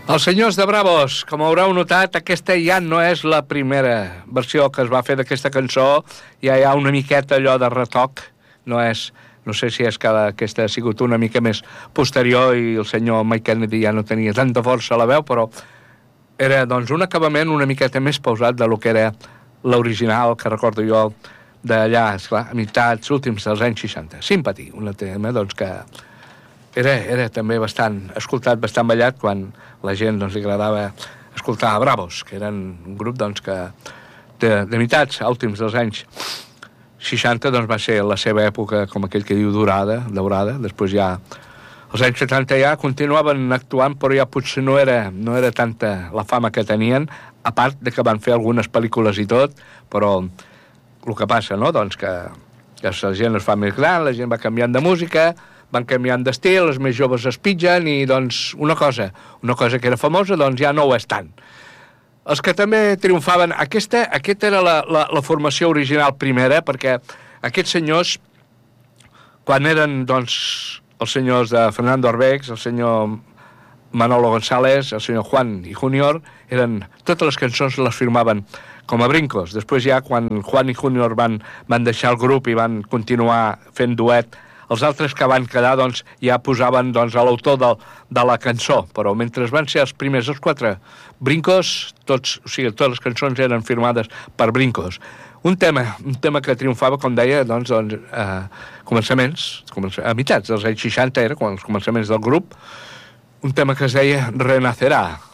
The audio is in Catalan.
Els senyors de Bravos, com haureu notat, aquesta ja no és la primera versió que es va fer d'aquesta cançó, ja hi ha una miqueta allò de retoc, no sé si és que aquesta ha sigut una mica més posterior i el senyor Mike Kennedy ja no tenia tanta força a la veu, però era doncs un acabament una miqueta més pausat de lo que era l'original, que recordo jo d'allà, esclar, a meitats últims dels anys 60. Sympathy, un tema doncs que era també bastant escoltat, bastant ballat, quan la gent doncs, li agradava escoltar a Bravos, que eren un grup doncs, que de meitats a últims dels anys 60 doncs, va ser la seva època, com aquell que diu, daurada. Després ja, als anys 70 ja continuaven actuant, però ja potser no era tanta la fama que tenien, a part de que van fer algunes pel·lícules i tot, però el que passa, no?, doncs que la gent es fa més gran, la gent va canviant de música, van canviant d'estil, els més joves es pitgen i, doncs, una cosa que era famosa, doncs ja no ho és tant. Els que també triomfaven, aquesta era la formació original primera, perquè aquests senyors, quan eren, doncs, els senyors de Fernando Arbex, el senyor Manolo González, el senyor Juan y Junior, totes les cançons les firmaven com a brincos. Després ja, quan Juan y Junior van deixar el grup i van continuar fent duet, els altres que van quedar doncs, ja posaven doncs, a l'autor de la cançó, però mentre van ser els primers, els 4 brincos, totes les cançons eren firmades per brincos. Un tema que triomfava, com deia, doncs, a meitats dels anys 60 era, quan els començaments del grup, un tema que es deia Renacerà.